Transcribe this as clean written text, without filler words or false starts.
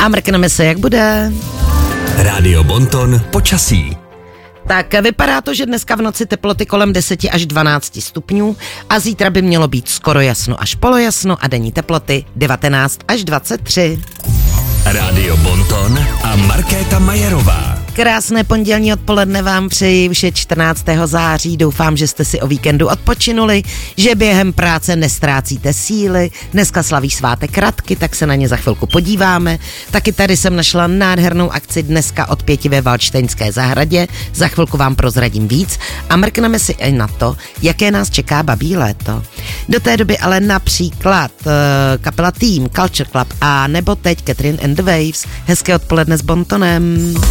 A mrkneme se, jak bude. Rádio Bonton počasí. Tak vypadá to, že dneska v noci teploty kolem 10 až 12 stupňů a zítra by mělo být skoro jasno až polojasno a denní teploty 19 až 23. Rádio Bonton a Markéta Majerová. Krásné pondělní odpoledne vám přeji, už je 14. září, doufám, že jste si o víkendu odpočinuli, že během práce nestrácíte síly, dneska slaví svátek Radky, tak se na ně za chvilku podíváme. Taky tady jsem našla nádhernou akci dneska od 5 ve Valdštejnské zahradě, za chvilku vám prozradím víc a mrkneme si i na to, jaké nás čeká babí léto. Do té doby ale například kapela Team, Culture Club a nebo teď Catherine and the Waves. Hezké odpoledne s Bontonem.